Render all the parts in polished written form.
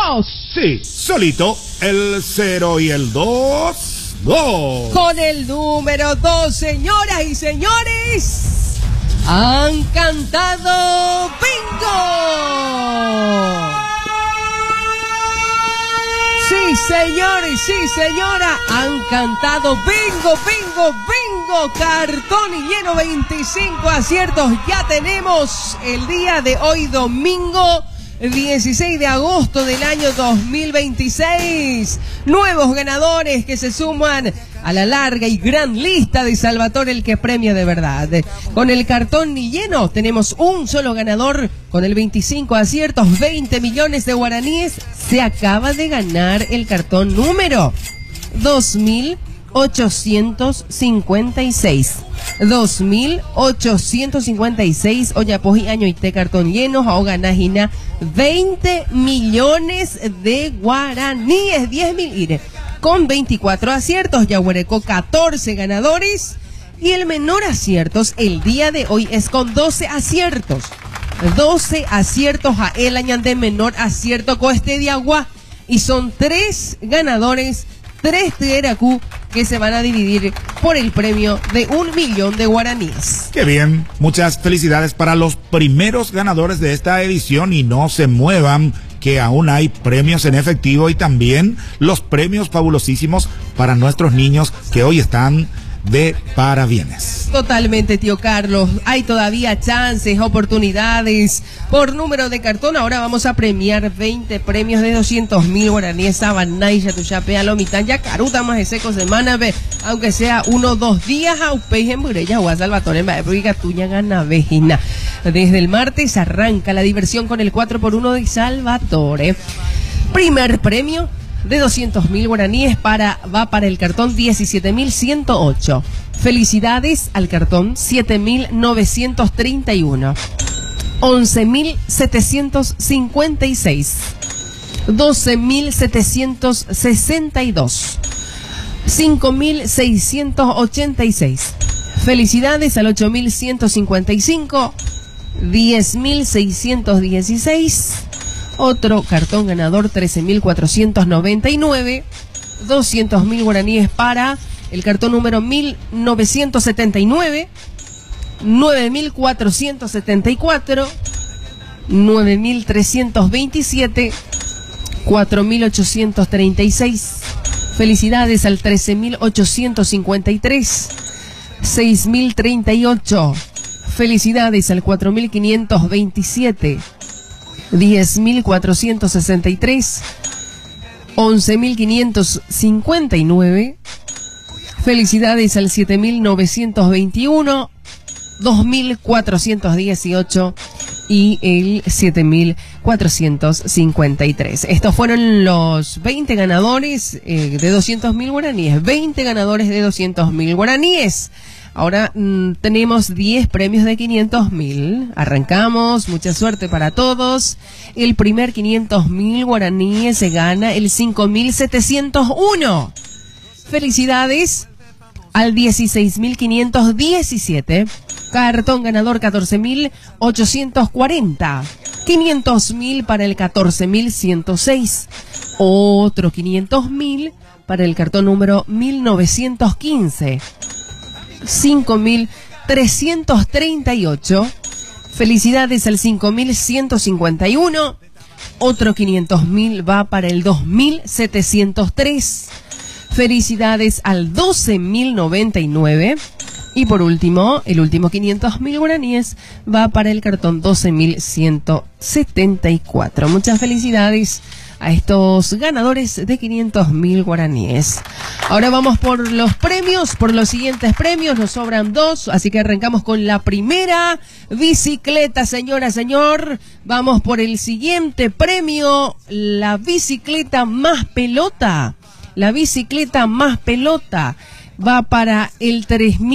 2. Sí, solito, el 0 y el 2. 2. Con el número 2, señoras y señores, han cantado bingo. Sí, señores, sí, señora, han cantado bingo, bingo, bingo, cartón y lleno, 25 aciertos. Ya tenemos el día de hoy, domingo 16 de agosto del año 2026. Nuevos ganadores que se suman a la larga y gran lista de Salvatore, el que premia de verdad. Con el cartón ni lleno tenemos un solo ganador con el 25 aciertos, 20 millones de guaraníes. Se acaba de ganar el cartón número 2856. 2856. Oyapoji año y te cartón lleno. Ahoganajina 20 millones de guaraníes. 10.000 ire. Con 24 aciertos. Yaguareco 14 ganadores. Y el menor aciertos el día de hoy es con 12 aciertos. 12 aciertos a el año de menor acierto coste de agua. Y son 3 ganadores, 3 TRQ que se van a dividir por el premio de 1 millón de guaraníes. Qué bien, muchas felicidades para los primeros ganadores de esta edición y no se muevan, que aún hay premios en efectivo y también los premios fabulosísimos para nuestros niños que hoy están de parabienes. Totalmente, tío Carlos. Hay todavía chances, oportunidades por número de cartón. Ahora vamos a premiar 20 premios de 200.000 guaraníes. Sabanaya, Tuchape, Alomitán, ya caruta más de seco semana, aunque sea 1 o 2 días, a Upey en Burella o a Salvatore en Baebriga, tuya gana vejina. Desde el martes arranca la diversión con el 4x1 de Salvatore. Primer premio de 200.000 guaraníes va para el cartón 17.108. Felicidades al cartón 7.931. 11.756. 12.762. 5.686. Felicidades al 8.155. 10.616. Otro cartón ganador 13.499, 200.000 guaraníes para el cartón número 1979, 9.474, 9.327, 4.836. Felicidades al 13.853, 6.038. Felicidades al 4.527. 10.463, 11.559. Felicidades al 7.921, 2.418 y el 7.453. Estos fueron los 20 ganadores de 200.000 guaraníes. 20 ganadores de 200.000 guaraníes. Ahora tenemos 10 premios de 500.000. Arrancamos, mucha suerte para todos. El primer 500.000 guaraníes se gana el 5.701. Felicidades al 16.517. Cartón ganador 14.840. 500.000 para el 14.106. Otro 500.000 para el cartón número 1915. 5.338. Felicidades al 5.151. Otro 500.000 va para el 2.703. Felicidades al 12.099. Y por último, el último 500.000 guaraníes va para el cartón 12.174. Muchas felicidades a estos ganadores de 500.000 guaraníes. Ahora vamos por los premios, por los siguientes premios. Nos sobran 2, así que arrancamos con la primera bicicleta, señora, señor. Vamos por el siguiente premio, la bicicleta más pelota. La bicicleta más pelota va para el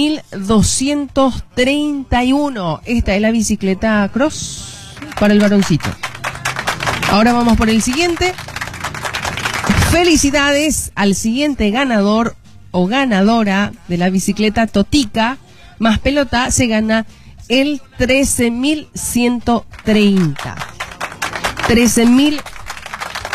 3.231. Esta es la bicicleta cross para el varoncito. Ahora vamos por el siguiente. Felicidades al siguiente ganador o ganadora de la bicicleta Totica más pelota. Se gana el 13.130. 13.130.